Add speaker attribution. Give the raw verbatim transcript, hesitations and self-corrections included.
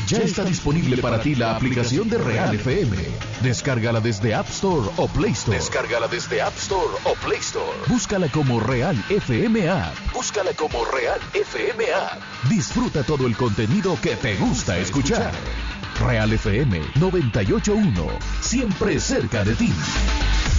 Speaker 1: Ya está disponible para ti la aplicación de Real F M. Descárgala desde App Store o Play Store. Descárgala desde App Store o Play Store. Búscala como Real F M App. Búscala como Real F M App. Disfruta todo el contenido que te gusta escuchar. Real F M noventa y ocho punto uno. Siempre cerca de ti.